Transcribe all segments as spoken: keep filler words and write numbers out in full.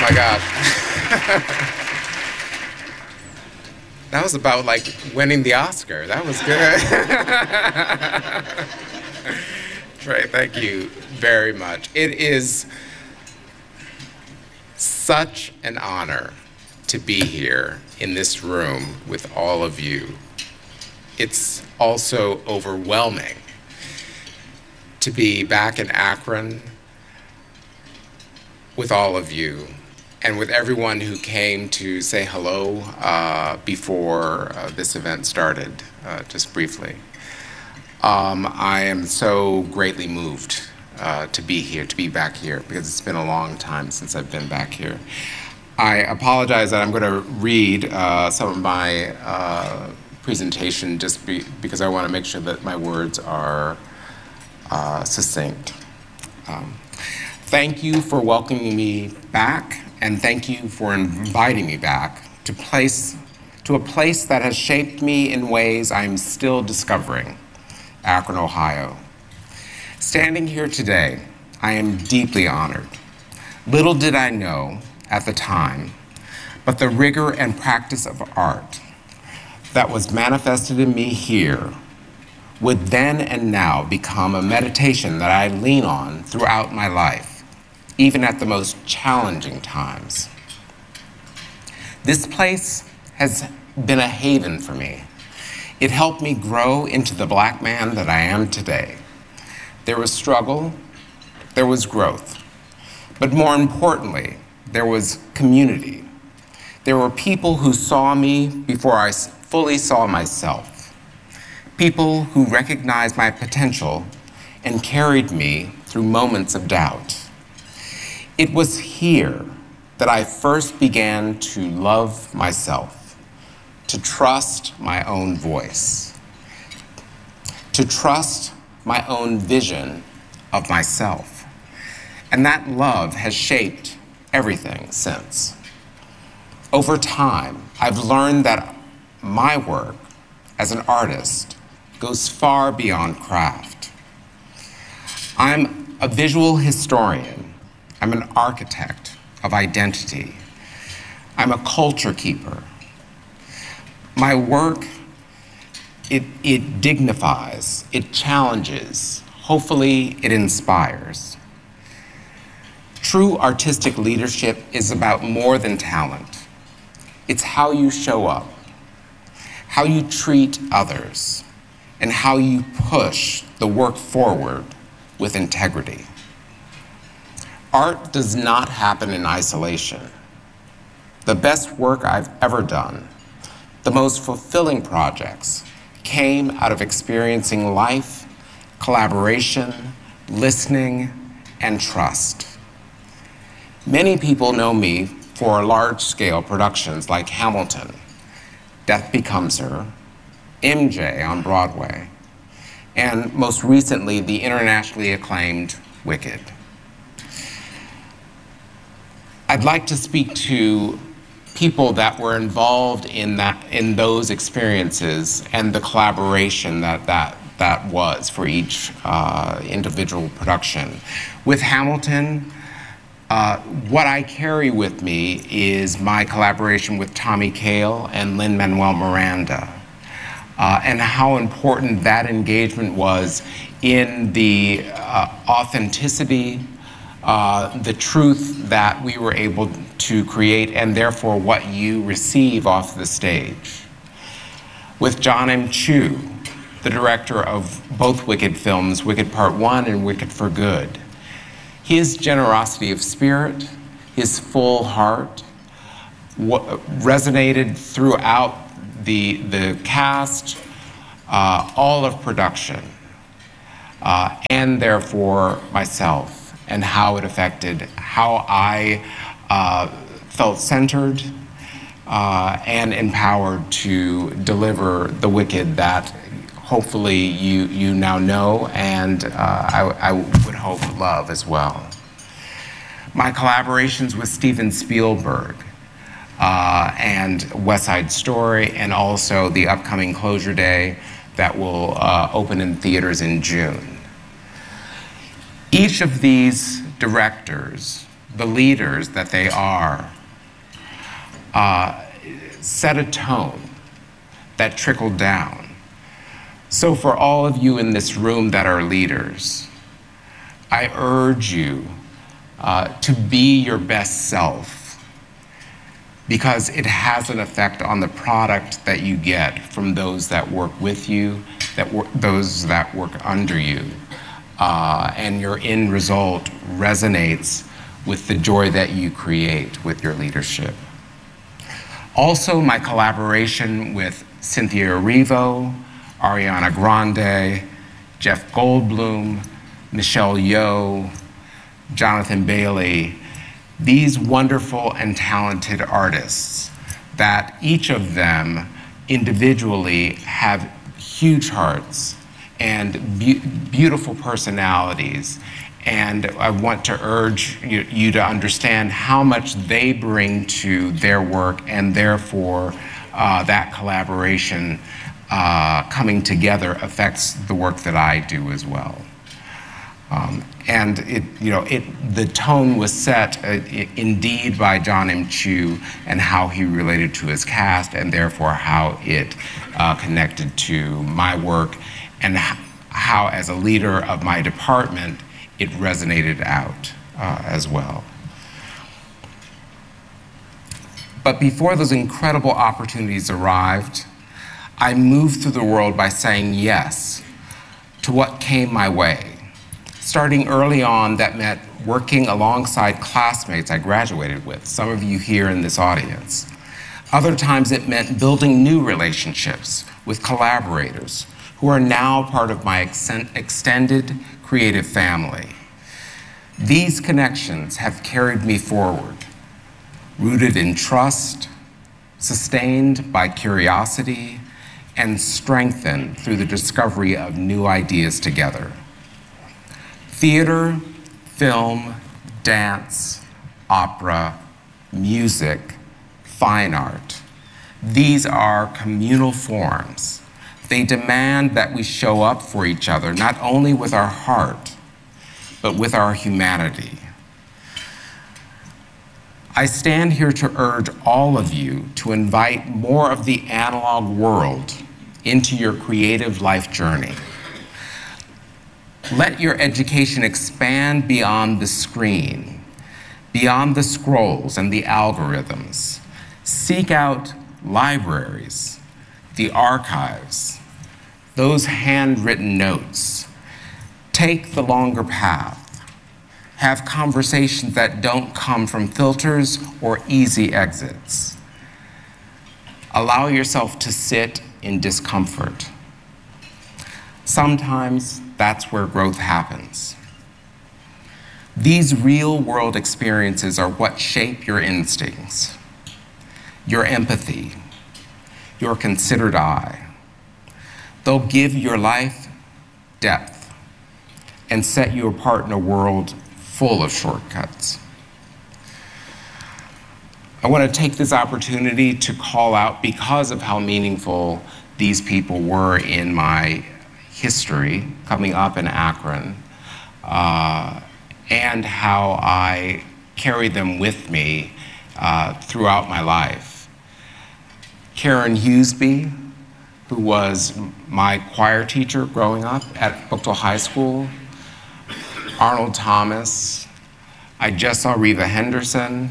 my gosh. That was about like winning the Oscar. That was good. Trey, thank you very much. It is such an honor to be here in this room with all of you. It's also overwhelming to be back in Akron with all of you and with everyone who came to say hello uh, before uh, this event started, uh, just briefly. Um, I am so greatly moved uh, to be here, to be back here, because it's been a long time since I've been back here. I apologize that I'm going to read uh, some of my uh, presentation just be, because I want to make sure that my words are uh, succinct. Um, thank you for welcoming me back, and thank you for inviting me back to place to a place that has shaped me in ways I'm still discovering, Akron, Ohio. Standing here today, I am deeply honored. Little did I know at the time, but the rigor and practice of art that was manifested in me here would then and now become a meditation that I lean on throughout my life, even at the most challenging times. This place has been a haven for me. It helped me grow into the Black man that I am today. There was struggle, there was growth, but more importantly, there was community. There were people who saw me before I fully saw myself. People who recognized my potential and carried me through moments of doubt. It was here that I first began to love myself, to trust my own voice, to trust my own vision of myself. And that love has shaped everything since. Over time, I've learned that my work as an artist goes far beyond craft. I'm a visual historian. I'm an architect of identity. I'm a culture keeper. My work, it, it dignifies, it challenges, hopefully it inspires. True artistic leadership is about more than talent. It's how you show up, how you treat others, and how you push the work forward with integrity. Art does not happen in isolation. The best work I've ever done, the most fulfilling projects, came out of experiencing life, collaboration, listening, and trust. Many people know me for large-scale productions like Hamilton, Death Becomes Her, M J on Broadway, and most recently, the internationally acclaimed Wicked. I'd like to speak to people that were involved in that, in those experiences and the collaboration that that, that was for each uh, individual production. With Hamilton, uh, what I carry with me is my collaboration with Tommy Kail and Lin-Manuel Miranda, uh, and how important that engagement was in the uh, authenticity, uh, the truth that we were able to create, and therefore what you receive off the stage. With John M. Chu, the director of both Wicked films, Wicked Part One and Wicked for Good, his generosity of spirit, his full heart, resonated throughout the, the cast, uh, all of production, uh, and therefore myself, and how it affected how I uh, felt centered uh, and empowered to deliver the Wicked that hopefully you, you now know, and uh, I, I would hope love as well. My collaborations with Steven Spielberg uh, and West Side Story, and also the upcoming Closure Day that will uh, open in theaters in June. Each of these directors the leaders that they are, uh, set a tone that trickled down. So for all of you in this room that are leaders, I urge you uh, to be your best self, because it has an effect on the product that you get from those that work with you, that wor- those that work under you. Uh, and your end result resonates with the joy that you create with your leadership. Also, my collaboration with Cynthia Erivo, Ariana Grande, Jeff Goldblum, Michelle Yeoh, Jonathan Bailey, these wonderful and talented artists that each of them individually have huge hearts and be- beautiful personalities. And I want to urge you, you to understand how much they bring to their work, and therefore uh, that collaboration uh, coming together affects the work that I do as well. Um, and it, you know, it, the tone was set uh, I- indeed by John M. Chu and how he related to his cast, and therefore how it uh, connected to my work, and h- how, as a leader of my department, it resonated out uh, as well. But before those incredible opportunities arrived, I moved through the world by saying yes to what came my way. Starting early on, that meant working alongside classmates I graduated with, some of you here in this audience. Other times it meant building new relationships with collaborators who are now part of my ex- extended creative family. These connections have carried me forward, rooted in trust, sustained by curiosity, and strengthened through the discovery of new ideas together. Theater, film, dance, opera, music, fine art. These are communal forms. They demand that we show up for each other, not only with our heart, but with our humanity. I stand here to urge all of you to invite more of the analog world into your creative life journey. Let your education expand beyond the screen, beyond the scrolls and the algorithms. Seek out libraries, the archives, those handwritten notes. Take the longer path. Have conversations that don't come from filters or easy exits. Allow yourself to sit in discomfort. Sometimes that's where growth happens. These real-world experiences are what shape your instincts, your empathy, your considered eye. They'll give your life depth and set you apart in a world full of shortcuts. I want to take this opportunity to call out, because of how meaningful these people were in my history coming up in Akron, uh, and how I carry them with me uh, throughout my life. Karen Hughesby, who was my choir teacher growing up at Buchtel High School. Arnold Thomas. I just saw Reva Henderson.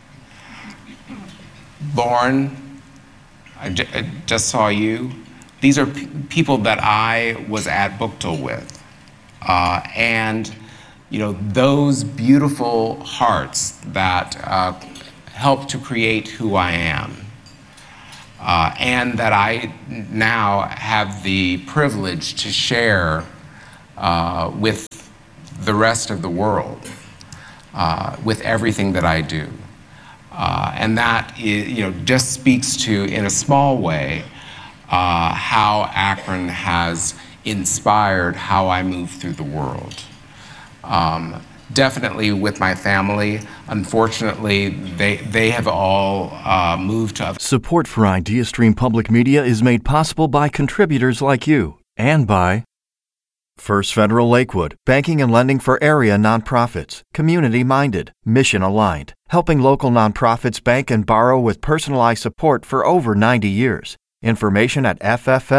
Lauren, I, j- I just saw you. These are p- people that I was at Buchtel with. Uh, and, you know, those beautiful hearts that uh, help to create who I am. Uh, and that I now have the privilege to share uh, with the rest of the world, uh, with everything that I do. Uh, and that is, you know, just speaks to, in a small way, uh, how Akron has inspired how I move through the world. Um, definitely with my family. Unfortunately, they, they have all uh, moved to other... Support for IdeaStream Public Media is made possible by contributors like you and by First Federal Lakewood, banking and lending for area nonprofits, community-minded, mission-aligned, helping local nonprofits bank and borrow with personalized support for over ninety years. Information at F F L.